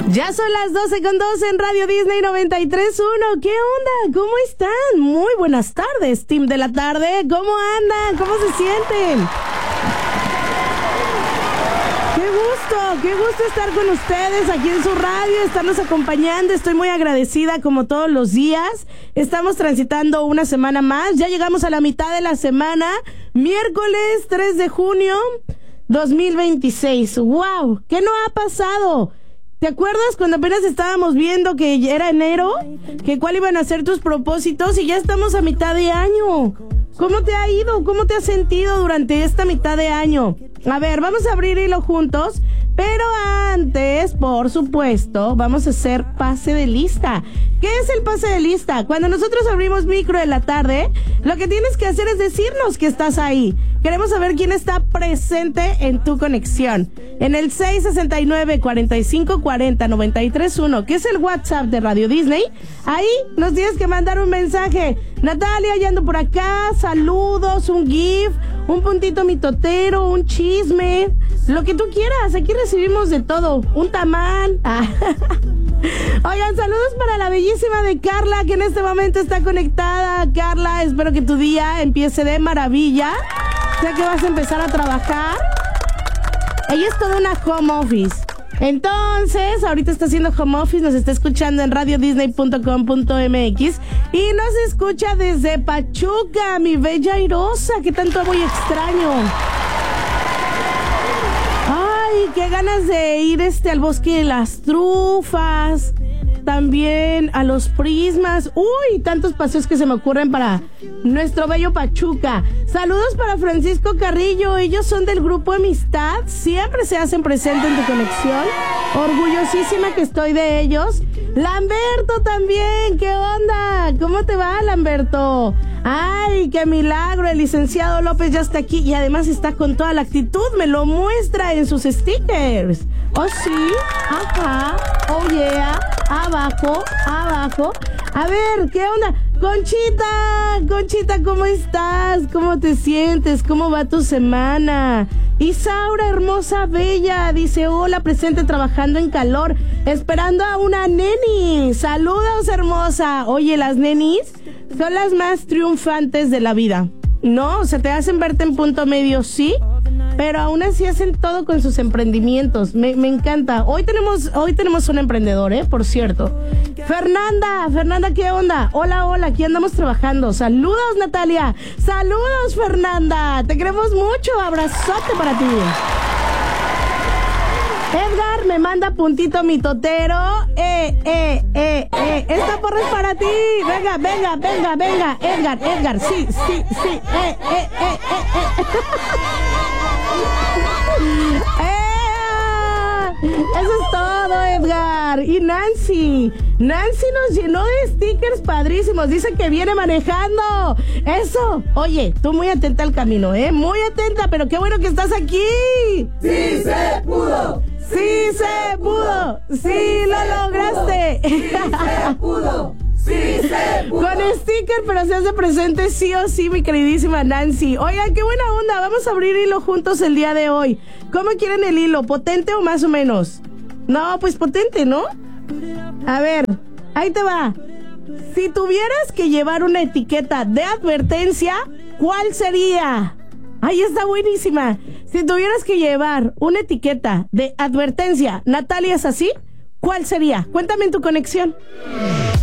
Ya son las 12:02 en Radio Disney 93.1. ¿Qué onda? ¿Cómo están? Muy buenas tardes, team de la tarde. ¿Cómo andan? ¿Cómo se sienten? Qué gusto estar con ustedes aquí en su radio, estarnos acompañando. Estoy muy agradecida como todos los días. Estamos transitando una semana más. Ya llegamos a la mitad de la semana. Miércoles 3 de junio 2026. ¡Wow! ¿Qué no ha pasado? ¿Te acuerdas cuando apenas estábamos viendo que era enero? Que cuál iban a ser tus propósitos y ya estamos a mitad de año. ¿Cómo te ha ido? ¿Cómo te has sentido durante esta mitad de año? A ver, vamos a abrir hilo juntos, pero antes, por supuesto, vamos a hacer pase de lista. ¿Qué es el pase de lista? Cuando nosotros abrimos micro de la tarde, lo que tienes que hacer es decirnos que estás ahí. Queremos saber quién está presente en tu conexión. En el 669-4540-931, que es el WhatsApp de Radio Disney, ahí nos tienes que mandar un mensaje. Natalia, ya ando por acá, saludos, un GIF, un puntito mitotero, un chisme, lo que tú quieras. Aquí recibimos de todo, un tamal. Oigan, saludos para la bellísima de Carla, que en este momento está conectada. Carla, espero que tu día empiece de maravilla, ya que vas a empezar a trabajar. Ella es toda una home office. Entonces, ahorita está haciendo home office, nos está escuchando en radiodisney.com.mx y nos escucha desde Pachuca, mi bella airosa, que tanto muy extraño. Ay, qué ganas de ir al bosque de las trufas, también a los prismas. Uy, tantos paseos que se me ocurren para nuestro bello Pachuca. Saludos para Francisco Carrillo, ellos son del grupo Amistad, siempre se hacen presente en tu conexión. Orgullosísima que estoy de ellos. Lamberto también, ¿qué onda? ¿Cómo te va, Lamberto? Ay, qué milagro, el licenciado López ya está aquí y además está con toda la actitud, me lo muestra en sus stickers. Oh sí, ajá, oh yeah, abajo. A ver, ¿qué onda? Conchita, ¿cómo estás? ¿Cómo te sientes? ¿Cómo va tu semana? Isaura, hermosa, bella, dice, hola, presente trabajando en calor, esperando a una neni. Saludos, hermosa. Oye, las nenis son las más triunfantes de la vida, ¿no? O sea, te hacen verte en punto medio, sí, pero aún así hacen todo con sus emprendimientos. Me encanta. Hoy tenemos un emprendedor, por cierto. Fernanda, ¿qué onda? Hola, aquí andamos trabajando. Saludos, Natalia. Saludos, Fernanda. Te queremos mucho. Abrazote para ti. Edgar me manda puntito mitotero. Esta porra es para ti. Venga. Edgar, sí. Eso es todo, Edgar. Y Nancy nos llenó de stickers padrísimos. Dice que viene manejando. Eso. Oye, tú muy atenta al camino, muy atenta, pero qué bueno que estás aquí. ¡Sí se pudo! ¡Sí se pudo! ¡Sí lo lograste! ¡Sí se pudo! ¡Sí se pudo! Con sticker, pero se hace presente sí o sí, mi queridísima Nancy. Oigan, qué buena onda. Vamos a abrir hilo juntos el día de hoy. ¿Cómo quieren el hilo? ¿Potente o más o menos? No, pues potente, ¿no? A ver, ahí te va. Si tuvieras que llevar una etiqueta de advertencia, ¿cuál sería? Ahí está buenísima. Si tuvieras que llevar una etiqueta de advertencia, Natalia, ¿es así? ¿Cuál sería? Cuéntame en tu conexión.